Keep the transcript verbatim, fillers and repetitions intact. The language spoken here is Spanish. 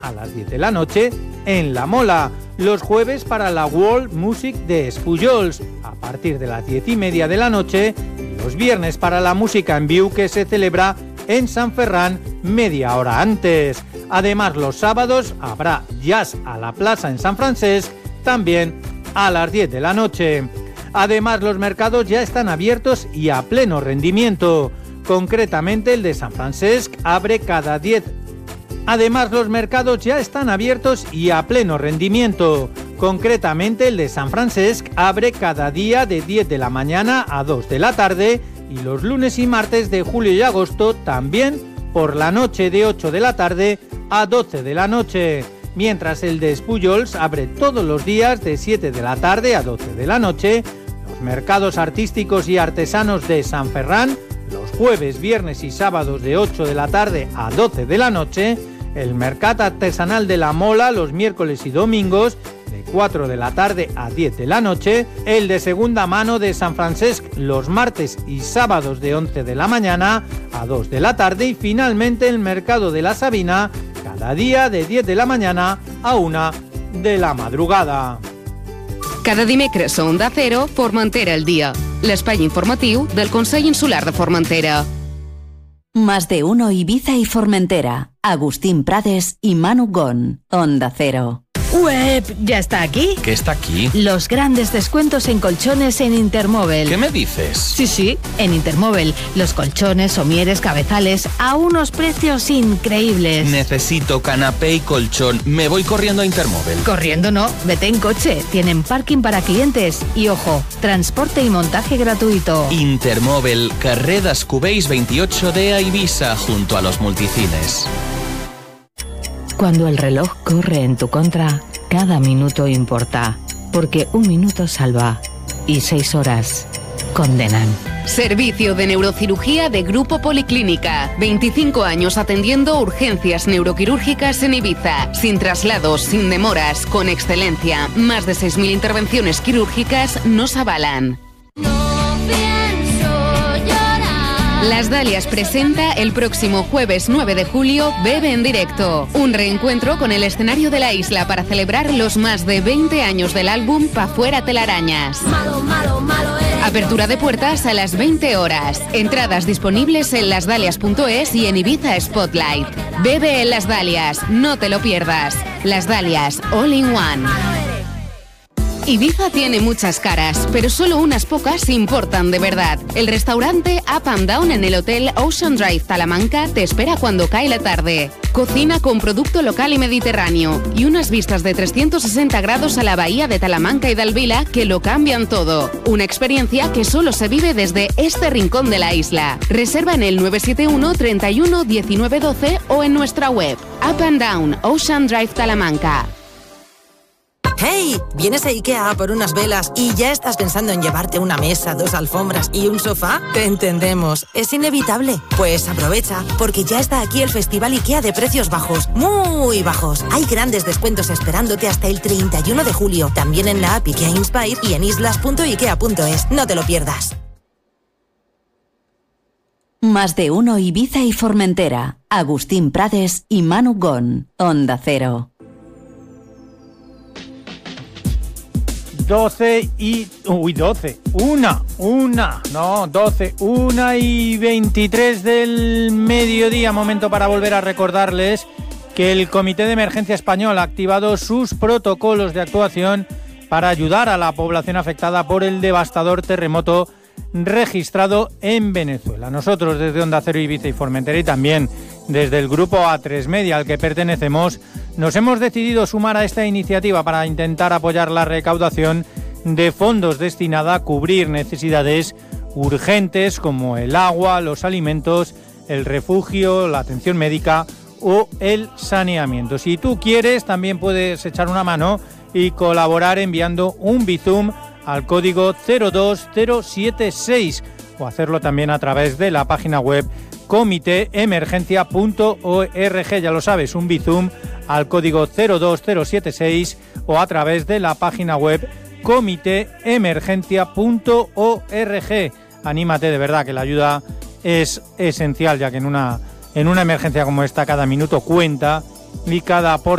a las diez de la noche en La Mola, los jueves para la World Music de Espullols a partir de las diez y media de la noche y los viernes para la música en vivo que se celebra en San Ferran media hora antes. Además, los sábados habrá jazz a la plaza en San Francesc también a las diez de la noche. Además, los mercados ya están abiertos y a pleno rendimiento. Concretamente, el de San Francesc abre cada diez. Además, los mercados ya están abiertos y a pleno rendimiento. Concretamente, el de San Francesc abre cada día de diez de la mañana a dos de la tarde y los lunes y martes de julio y agosto también por la noche de ocho de la tarde a doce de la noche. Mientras el de Espullols abre todos los días de siete de la tarde a doce de la noche. Los mercados artísticos y artesanos de San Ferran los jueves, viernes y sábados de ocho de la tarde a doce de la noche, el mercado artesanal de La Mola los miércoles y domingos de cuatro de la tarde a diez de la noche, el de segunda mano de San Francesc los martes y sábados de once de la mañana a dos de la tarde y finalmente el mercado de la Sabina cada día de diez de la mañana a una de la madrugada. Cada dimecres a Onda Cero, Formentera al dia, l'espai informatiu del Consell Insular de Formentera. Más de uno Ibiza y Formentera. Agustín Prades y Manu Gon. Onda Cero. Web, ¿ya está aquí? ¿Qué está aquí? Los grandes descuentos en colchones en Intermóvil. ¿Qué me dices? Sí, sí, en Intermóvil. Los colchones, somieres, cabezales a unos precios increíbles. Necesito canapé y colchón. Me voy corriendo a Intermóvil. Corriendo no, vete en coche. Tienen parking para clientes y, ojo, transporte y montaje gratuito. Intermóvil, carrer Descubells veintiocho D a Ibiza, junto a los multicines. Cuando el reloj corre en tu contra, cada minuto importa, porque un minuto salva y seis horas condenan. Servicio de neurocirugía de Grupo Policlínica. veinticinco años atendiendo urgencias neuroquirúrgicas en Ibiza. Sin traslados, sin demoras, con excelencia. Más de seis mil intervenciones quirúrgicas nos avalan. Las Dalias presenta el próximo jueves nueve de julio Bebe en directo. Un reencuentro con el escenario de la isla para celebrar los más de veinte años del álbum Pa' Fuera Telarañas. Malo, malo, malo eres. Apertura de puertas a las veinte horas. Entradas disponibles en lasdalias punto es y en Ibiza Spotlight. Bebe en Las Dalias, no te lo pierdas. Las Dalias, all in one. Ibiza tiene muchas caras, pero solo unas pocas importan de verdad. El restaurante Up and Down en el Hotel Ocean Drive Talamanca te espera cuando cae la tarde. Cocina con producto local y mediterráneo y unas vistas de trescientos sesenta grados a la bahía de Talamanca y Dalvila que lo cambian todo. Una experiencia que solo se vive desde este rincón de la isla. Reserva en el nueve siete uno, treinta y uno, diecinueve doce o en nuestra web. Up and Down, Ocean Drive Talamanca. ¡Hey! ¿Vienes a IKEA a por unas velas y ya estás pensando en llevarte una mesa, dos alfombras y un sofá? Te entendemos, es inevitable. Pues aprovecha, porque ya está aquí el Festival IKEA de precios bajos, muy bajos. Hay grandes descuentos esperándote hasta el treinta y uno de julio, también en la app IKEA Inspire y en islas punto ikea punto es. No te lo pierdas. Más de uno Ibiza y Formentera. Agustín Prades y Manu Gon. Onda Cero. doce y... Uy, doce. Una, una. No, doce. Una y veintitrés del mediodía. Momento para volver a recordarles que el Comité de Emergencia Español ha activado sus protocolos de actuación para ayudar a la población afectada por el devastador terremoto registrado en Venezuela. Nosotros desde Onda Cero Ibiza y Formentera y también desde el grupo A tres Media al que pertenecemos nos hemos decidido sumar a esta iniciativa para intentar apoyar la recaudación de fondos destinada a cubrir necesidades urgentes como el agua, los alimentos, el refugio, la atención médica o el saneamiento. Si tú quieres también puedes echar una mano y colaborar enviando un Bizum al código cero dos cero siete seis o hacerlo también a través de la página web comité emergencia punto org. Ya lo sabes, un Bizum al código cero dos cero siete seis o a través de la página web comité emergencia punto org. Anímate, de verdad, que la ayuda es esencial, ya que en una, en una emergencia como esta cada minuto cuenta y cada aporte